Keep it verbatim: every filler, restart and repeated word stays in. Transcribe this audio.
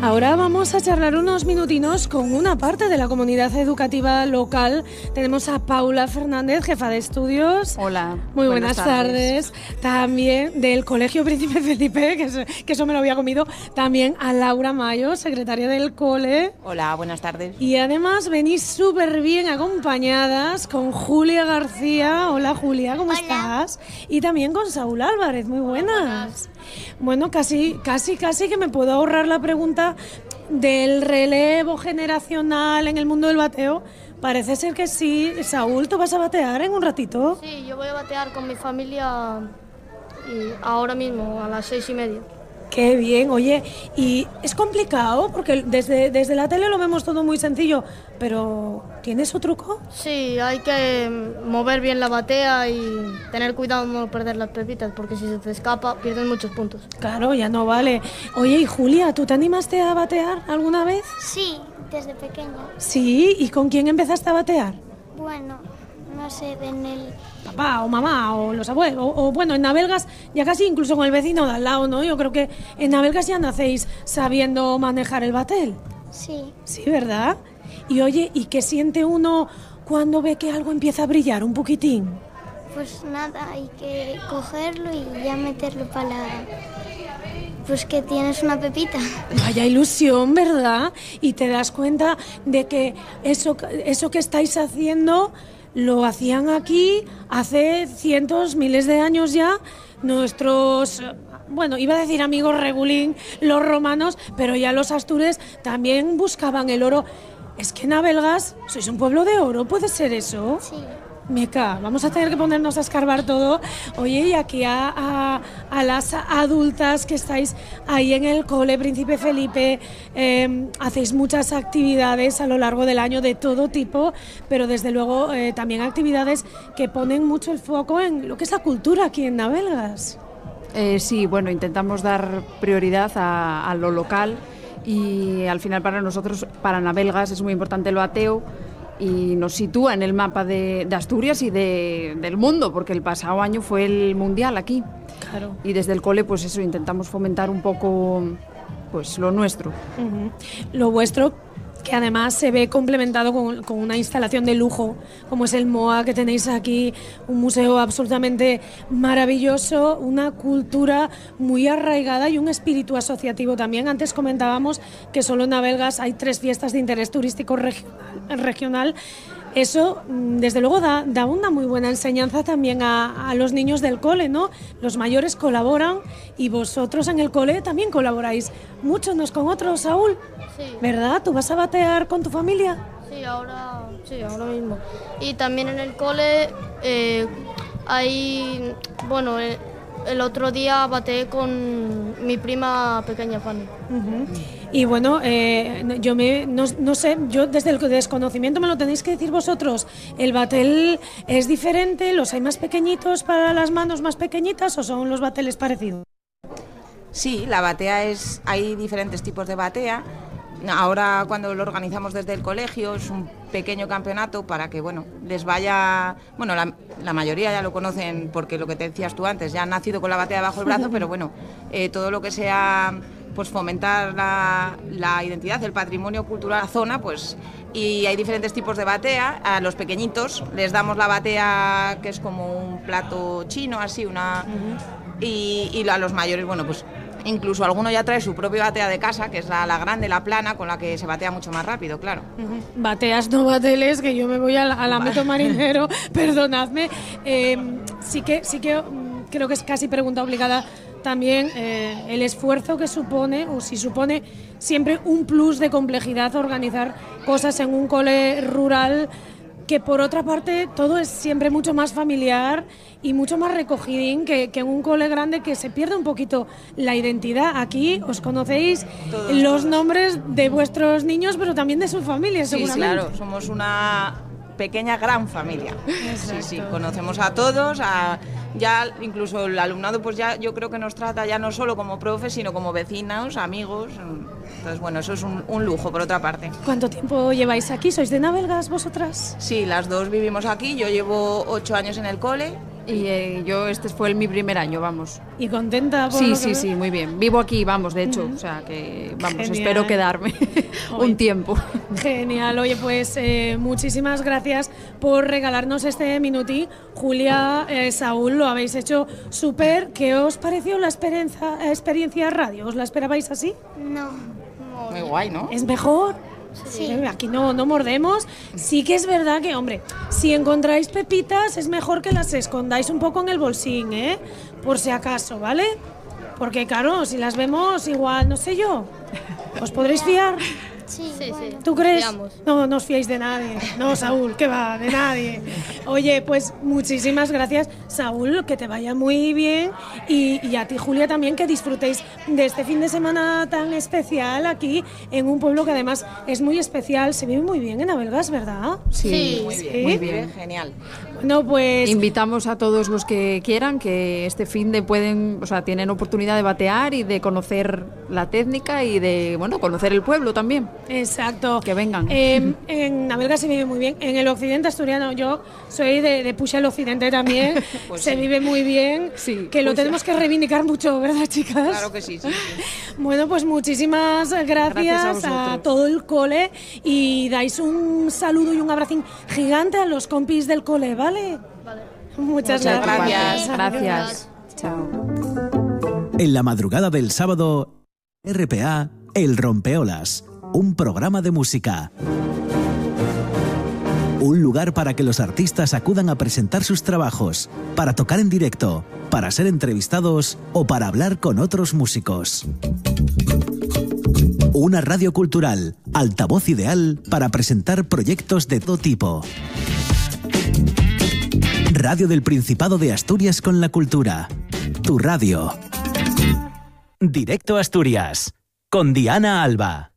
Ahora vamos a charlar unos minutinos con una parte de la comunidad educativa local. Tenemos a Paula Fernández, jefa de estudios. Hola. Muy buenas, buenas tardes. tardes. También del Colegio Príncipe Felipe, que, es, que eso me lo había comido. También a Laura Mayo, secretaria del cole. Hola, buenas tardes. Y además venís súper bien acompañadas con Julia García. Hola Julia, ¿cómo Hola. estás? Y también con Saúl Álvarez, muy buenas. buenas. Bueno, casi, casi, casi que me puedo ahorrar la pregunta del relevo generacional en el mundo del bateo. Parece ser que sí. Saúl, ¿tú vas a batear en un ratito? Sí, yo voy a batear con mi familia y ahora mismo, a las seis y media. Qué bien, oye, y es complicado porque desde, desde la tele lo vemos todo muy sencillo, pero ¿tienes su truco? Sí, hay que mover bien la batea y tener cuidado de no perder las pepitas, porque si se te escapa pierdes muchos puntos. Claro, ya no vale. Oye, y Julia, ¿tú te animaste a batear alguna vez? Sí, desde pequeña. Sí, ¿y con quién empezaste a batear? Bueno, no sé, en el... papá o mamá o los abuelos, o, o bueno, en Navelgas ya casi incluso con el vecino de al lado, ¿no? Yo creo que en Navelgas ya nacéis sabiendo manejar el batel. Sí. Sí, ¿verdad? Y oye, ¿y qué siente uno cuando ve que algo empieza a brillar un poquitín? Pues nada, hay que cogerlo y ya meterlo para la... Pues que tienes una pepita. Vaya ilusión, ¿verdad? Y te das cuenta de que eso, eso que estáis haciendo lo hacían aquí hace cientos, miles de años ya nuestros, bueno, iba a decir amigos regulín, los romanos, pero ya los astures también buscaban el oro. Es que Navelgas, sois un pueblo de oro, ¿puede ser eso? Sí. Meca, vamos a tener que ponernos a escarbar todo. Oye, y aquí a, a, a las adultas que estáis ahí en el cole Príncipe Felipe, eh, hacéis muchas actividades a lo largo del año de todo tipo, pero desde luego eh, también actividades que ponen mucho el foco en lo que es la cultura aquí en Navelgas. Eh, sí, bueno, intentamos dar prioridad a, a lo local y al final para nosotros, para Navelgas, es muy importante el bateo y nos sitúa en el mapa de, de Asturias y de, del mundo, porque el pasado año fue el Mundial aquí. Claro. Y desde el cole, pues eso, intentamos fomentar un poco pues lo nuestro. Uh-huh. Lo vuestro, que además se ve complementado con, con una instalación de lujo, como es el M O A que tenéis aquí, un museo absolutamente maravilloso, una cultura muy arraigada y un espíritu asociativo también. Antes comentábamos que solo en Navelgas hay tres fiestas de interés turístico regional. regional. Eso, desde luego, da, da una muy buena enseñanza también a, a los niños del cole, ¿no? Los mayores colaboran y vosotros en el cole también colaboráis mucho unos con otros, Saúl. Sí. ¿Verdad? ¿Tú vas a batear con tu familia? Sí, ahora, sí, ahora mismo. Y también en el cole eh, hay, bueno, el, el otro día bateé con mi prima pequeña Fanny. Uh-huh. Y bueno, eh, yo me, no, no sé, yo desde el desconocimiento me lo tenéis que decir vosotros. ¿El batel es diferente? ¿Los hay más pequeñitos para las manos más pequeñitas o son los bateles parecidos? Sí, la batea es, hay diferentes tipos de batea. Ahora cuando lo organizamos desde el colegio es un pequeño campeonato para que, bueno, les vaya, bueno, la, la mayoría ya lo conocen porque lo que te decías tú antes, ya han nacido con la batea bajo el brazo, pero bueno, eh, todo lo que sea pues fomentar la, la identidad, el patrimonio cultural de la zona, pues, y hay diferentes tipos de batea. A los pequeñitos les damos la batea que es como un plato chino, así, una, uh-huh. y, y a los mayores, bueno, pues incluso alguno ya trae su propia batea de casa, que es la, la grande, la plana, con la que se batea mucho más rápido, claro. Uh-huh. Bateas, no bateles, que yo me voy al, al ámbito marinero, perdonadme. Eh, sí que, sí que um, creo que es casi pregunta obligada también eh, el esfuerzo que supone, o si supone siempre un plus de complejidad organizar cosas en un cole rural, que por otra parte todo es siempre mucho más familiar y mucho más recogidín que, que en un cole grande, que se pierde un poquito la identidad. Aquí os conocéis todos, los todos. nombres de vuestros niños, pero también de sus familias, sí, seguramente. Sí, claro, somos una pequeña gran familia. Exacto. Sí, sí, conocemos a todos, a, ya incluso el alumnado pues ya yo creo que nos trata ya no solo como profes, sino como vecinos, amigos. Entonces, bueno, eso es un, un lujo por otra parte. ¿Cuánto tiempo lleváis aquí? ¿Sois de Navelgas vosotras? Sí, las dos vivimos aquí. Yo llevo ocho años en el cole Y eh, yo este fue el, mi primer año, vamos. ¿Y contenta? Por sí, lo sí, que... sí, muy bien. Vivo aquí, vamos, de hecho, uh-huh. o sea que, vamos, Genial. Espero quedarme un Oye, tiempo. Genial, oye, pues eh, muchísimas gracias por regalarnos este minutí. Julia, eh, Saúl, lo habéis hecho súper. ¿Qué os pareció la experiencia, experiencia radio? ¿Os la esperabais así? No. Muy guay, ¿no? ¿Es mejor? Sí. Aquí no, no mordemos. Sí que es verdad que, hombre, si encontráis pepitas es mejor que las escondáis un poco en el bolsín, ¿eh? Por si acaso, ¿vale? Porque, claro, si las vemos igual, no sé yo, ¿os podréis fiar? Sí, Sí, bueno. sí. ¿Tú crees? Fiamos. No, no os fiáis de nadie. No, Saúl, que va, de nadie. Oye, pues muchísimas gracias, Saúl, que te vaya muy bien. Y, y a ti, Julia, también, que disfrutéis de este fin de semana tan especial aquí, en un pueblo que además es muy especial. Se vive muy bien en Abelgas, ¿verdad? Sí. Muy bien, ¿Sí? muy bien, genial. Bueno, pues... Invitamos a todos los que quieran que este fin de pueden, o sea, tienen oportunidad de batear y de conocer la técnica y de, bueno, conocer el pueblo también. Exacto. Que vengan. Eh, en Abelgas se vive muy bien. En el occidente asturiano, yo soy de, de Puxa el occidente también. Pues se sí. vive muy bien. Sí, que lo Puxa. tenemos que reivindicar mucho, ¿verdad, chicas? Claro que sí, sí, sí. Bueno, pues muchísimas gracias, Gracias a a, vosotros. todo el cole y dais un saludo y un abracín gigante a los compis del cole, ¿vale? Vale. Muchas, Muchas gracias. gracias. Gracias. Chao. En la madrugada del sábado, R P A El Rompeolas, un programa de música. Un lugar para que los artistas acudan a presentar sus trabajos, para tocar en directo, para ser entrevistados o para hablar con otros músicos. Una radio cultural, altavoz ideal para presentar proyectos de todo tipo. Radio del Principado de Asturias con la cultura. Tu radio. Directo a Asturias, con Diana Alba.